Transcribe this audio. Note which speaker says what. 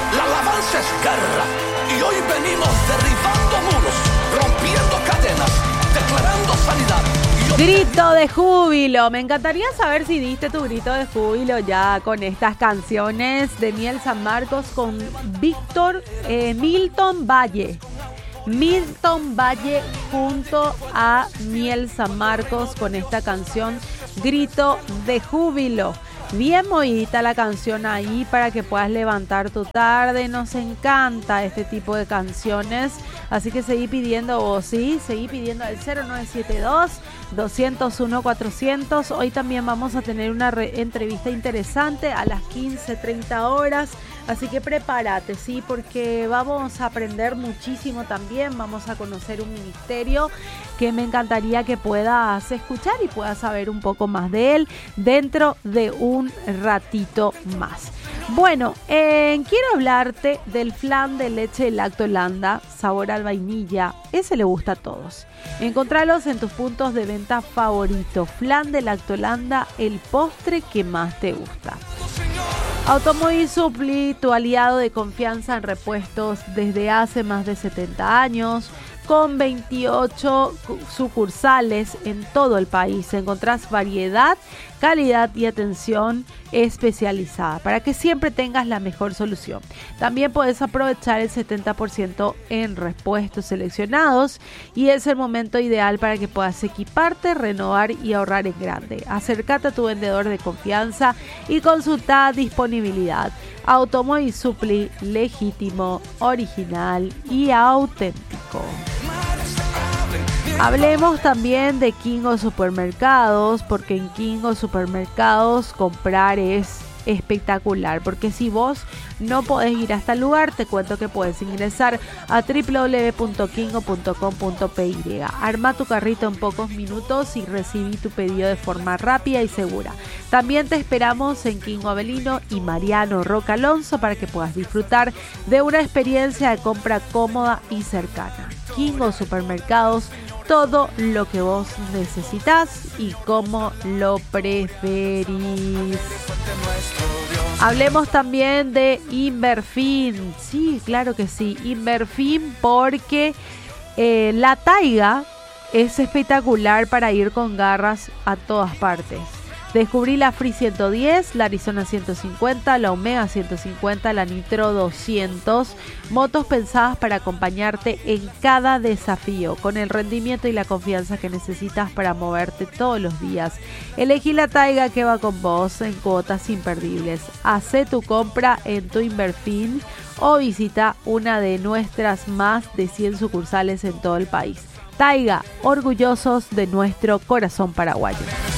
Speaker 1: La alabanza es guerra. Y hoy venimos derribando muros, rompiendo cadenas, declarando sanidad.
Speaker 2: Grito de júbilo. Me encantaría saber si diste tu grito de júbilo ya con estas canciones de Miel San Marcos con Milton Valle. Milton Valle junto a Miel San Marcos con esta canción Grito de Júbilo. Bien movidita la canción ahí para que puedas levantar tu tarde. Nos encanta este tipo de canciones. Así que seguí pidiendo vos, ¿sí? Seguí pidiendo al 0972-201-400. Hoy también vamos a tener una entrevista interesante a las 15:30 horas. Así que prepárate, ¿sí? Porque vamos a aprender muchísimo también. Vamos a conocer un ministerio que me encantaría que puedas escuchar y puedas saber un poco más de él dentro de un ratito más. Bueno, quiero hablarte del flan de leche de Lactolanda, sabor al vainilla. Ese le gusta a todos. Encontralos en tus puntos de venta favoritos. Flan de Lactolanda, el postre que más te gusta. Automóvil Supply, tu aliado de confianza en repuestos desde hace más de 70 años. Con 28 sucursales en todo el país. Encontrás variedad, calidad y atención especializada para que siempre tengas la mejor solución. También puedes aprovechar el 70% en repuestos seleccionados y es el momento ideal para que puedas equiparte, renovar y ahorrar en grande. Acércate a tu vendedor de confianza y consulta disponibilidad. Automóvil Supply, legítimo, original y auténtico. Hablemos también de Kingo Supermercados, porque en Kingo Supermercados comprar es espectacular, porque si vos no podés ir hasta el lugar, te cuento que puedes ingresar a www.kingo.com.py. Arma tu carrito en pocos minutos y recibí tu pedido de forma rápida y segura. También te esperamos en Kingo Avelino y Mariano Roca Alonso para que puedas disfrutar de una experiencia de compra cómoda y cercana. Kingo Supermercados, todo lo que vos necesitas y cómo lo preferís. Hablemos también de Inverfin. Sí, claro que sí, Inverfin, porque la taiga es espectacular para ir con garras a todas partes. Descubrí la Free 110, la Arizona 150, la Omega 150, la Nitro 200, motos pensadas para acompañarte en cada desafío, con el rendimiento y la confianza que necesitas para moverte todos los días. Elegí la taiga que va con vos en cuotas imperdibles. Hacé tu compra en tu Inverfin o visita una de nuestras más de 100 sucursales en todo el país. Taiga, orgullosos de nuestro corazón paraguayo.